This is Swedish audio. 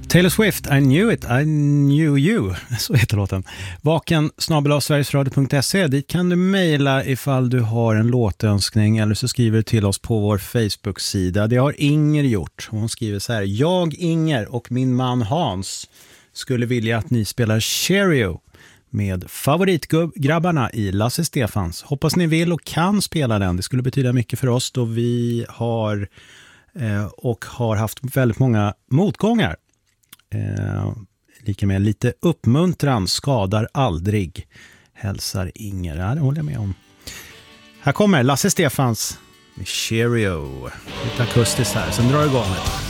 Taylor Swift, I knew it, I knew you. Så heter låten. vaken@sverigesradio.se. Dit kan du mejla ifall du har en låtönskning, eller så skriver du till oss på vår Facebook-sida. Det har Inger gjort. Hon skriver så här: jag, Inger och min man Hans skulle vilja att ni spelar Cheerio med favoritgrabbarna i Lasse Stefans. Hoppas ni vill och kan spela den. Det skulle betyda mycket för oss då vi har haft väldigt många motgångar. Lika med lite uppmuntran skadar aldrig, hälsar Inger. Ja, det håller jag med om. Här kommer Lasse Stefans med Cheerio. Lite akustiskt här, sen drar igång det.